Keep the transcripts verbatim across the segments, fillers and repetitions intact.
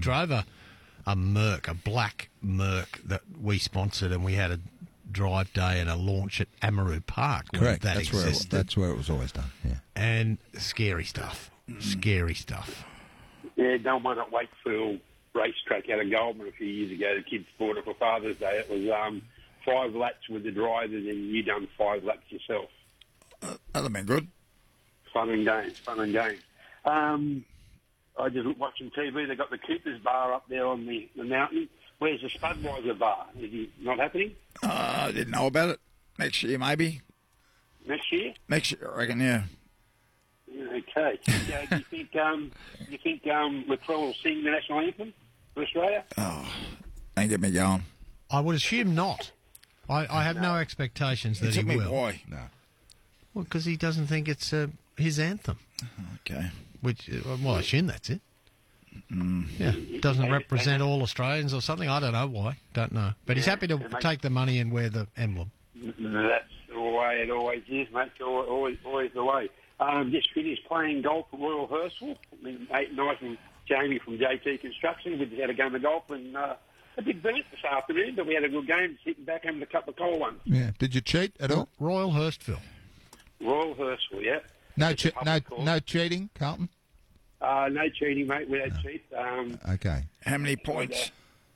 drove a, a Merc, a black Merc that we sponsored, and we had a drive day and a launch at Amaru Park. Correct. That that's existed. where it, that's where it was always done. Yeah. And scary stuff. Scary stuff. Yeah, done one at Wakefield Racetrack out of Goldman a few years ago. The kids bought it for Father's Day. It was um, five laps with the drivers, and you done five laps yourself. Uh, that'd have been good. Fun and games, fun and games. Um, I just watching T V. They got the Cooper's Bar up there on the, the mountain. Where's the Spudweiser Bar? Is it not happening? Uh, I didn't know about it. Next year, maybe. Next year? Next year, I reckon, yeah. Yeah, okay. Yeah, do you think um, do you think um, Latrell will sing the national anthem for Australia? Oh, ain't get me going. I would assume not. I, I have no, no expectations that he he will. Why? No. Well, because he doesn't think it's uh, his anthem. Okay. Which, uh, well, I assume that's it. Mm. Yeah, doesn't represent all Australians or something. I don't know why. Don't know. But he's Yeah, happy to mate. take the money and wear the emblem. That's the way it always is, mate. It's always, always, always the way. Um, just finished playing golf at Royal Hurstville. I mean, eight nice and Jamie from J T Construction. We just had a game of golf and uh, a bit burnt this afternoon, but we had a good game, sitting back having a couple of cold ones. Yeah. Did you cheat at all? Royal Hurstville. Royal Hurstville, yeah. No, It's a che- no, public course. no cheating, Carlton. Uh, no cheating, mate. We don't cheat. Um, Okay. How many points?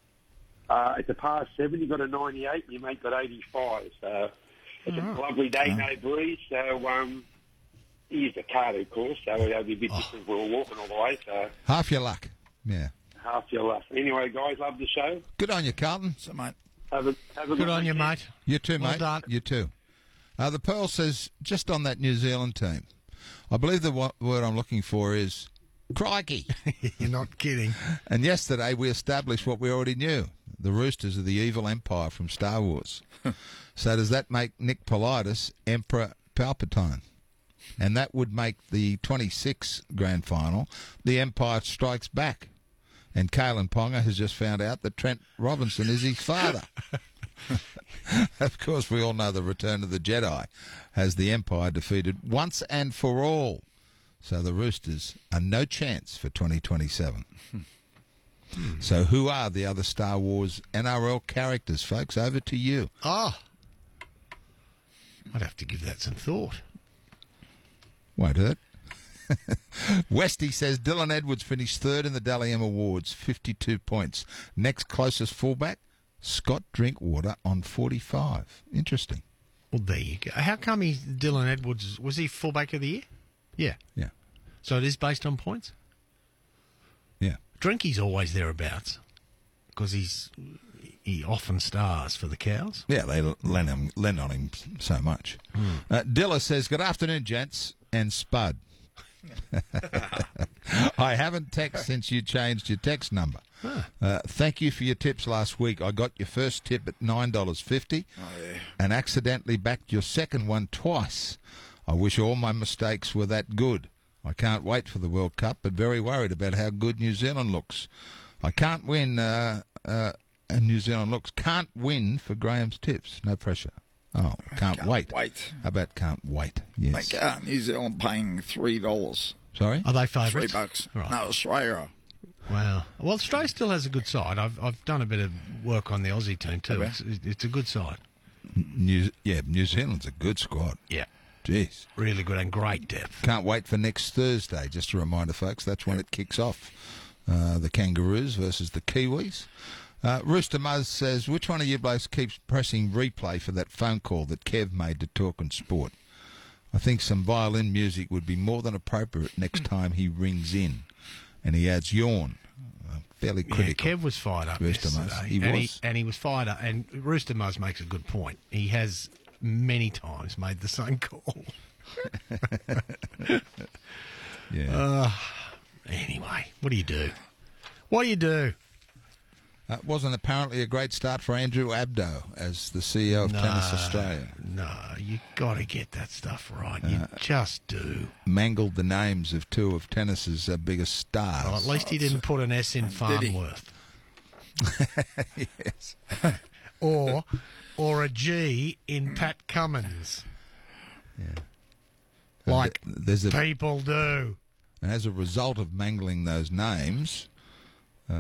uh, it's a par seven. You got a ninety-eight, and your mate got eighty-five. So it's a lovely day, no breeze. So um, he used a cart, of course. So it'll be a bit different. We were walking all the way. So Half your luck. Yeah. half your luck. Anyway, guys, love the show. Good on you, Carlton. So, mate. Have a have a Good on you, weekend. mate. You too, Well mate. done. You too. Uh, the Pearl says, just on that New Zealand team, I believe the wo- word I'm looking for is crikey. You're not kidding. And yesterday we established what we already knew. The Roosters are the evil empire from Star Wars. So does that make Nick Politis Emperor Palpatine? And that would make the twenty-six grand final the Empire Strikes Back. And Kalen Ponga has just found out that Trent Robinson is his father. Of course, we all know the Return of the Jedi has the Empire defeated once and for all. So the Roosters are no chance for twenty twenty-seven. So who are the other Star Wars N R L characters, folks? Over to you. Oh. I'd have to give that some thought. Won't hurt. Westy says Dylan Edwards finished third in the Dally M Awards, fifty-two points. Next closest fullback, Scott Drinkwater on forty-five. Interesting. Well, there you go. How come he, Dylan Edwards, was he fullback of the year? Yeah. Yeah. So it is based on points? Yeah. Drinky's always thereabouts because he's he often stars for the Cows. Yeah, they lend, him, lend on him so much. Uh, Dilla says, good afternoon, gents, and Spud. I haven't texted since you changed your text number. Huh. Uh, thank you for your tips last week. I got your first tip at nine dollars fifty Oh, yeah. and accidentally backed your second one twice. I wish all my mistakes were that good. I can't wait for the World Cup, but very worried about how good New Zealand looks. I can't win, uh, uh, and New Zealand looks. Can't win for Graham's tips. No pressure. Oh, can't, Can't wait. wait. How about can't wait? Yes. Like, uh, New Zealand paying three dollars. Sorry? Are they Three favourites? bucks. Right. No, Australia. Wow. Well, Australia still has a good side. I've I've done a bit of work on the Aussie team too. Okay. It's, it's a good side. New, yeah, New Zealand's a good squad. Yeah. Jeez. Really good and great depth. Can't wait for next Thursday. Just a reminder, folks, that's when it kicks off. Uh, the Kangaroos versus the Kiwis. Uh, Rooster Muzz says, which one of you blokes keeps pressing replay for that phone call that Kev made to Talk and Sport? I think some violin music would be more than appropriate next time he rings in. And he adds yawn. Uh, fairly critical. Yeah, Kev was fired up Rooster yesterday. Muzz. He and was. He, and he was fired up. And Rooster Muzz makes a good point. He has many times made the same call. Yeah. Uh, anyway, what do you do? What do you do? Uh, wasn't apparently a great start for Andrew Abdo as the C E O of Tennis Australia. No, you got to get that stuff right. You just do. Mangled the names of two of tennis's uh, biggest stars. Well, at least he didn't put an S in Did he? Farnworth. Yes. or or a G in Pat Cummins. Yeah. Like And th- there's a, people do. and as a result of mangling those names,